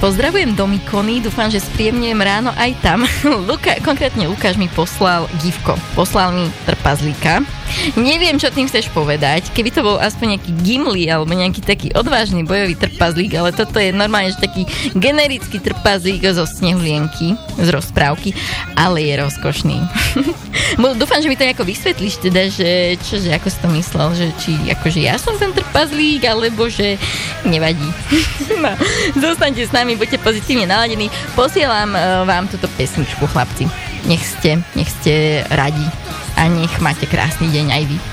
Pozdravujem do Mikony, dúfam, že spríjemňujem ráno aj tam. Konkrétne Lukáš mi poslal gifko. Poslal mi trpazlíka. Neviem, čo tým chceš povedať. Keby to bol aspoň nejaký Gimli alebo nejaký taký odvážny bojový trpazlík, ale toto je normálne, že taký generický trpazlík zo Snehulienky, z rozprávky, ale je rozkošný. Dúfam, že mi to nejako vysvetlíš teda, že čože, ako si to myslel, že či akože ja som ten trpazlík, alebo že nevadí. No, zostaňte s nami, buďte pozitívne naladení. Posielam vám túto pesničku, chlapci. Nech ste radi a nech máte krásny deň aj vy.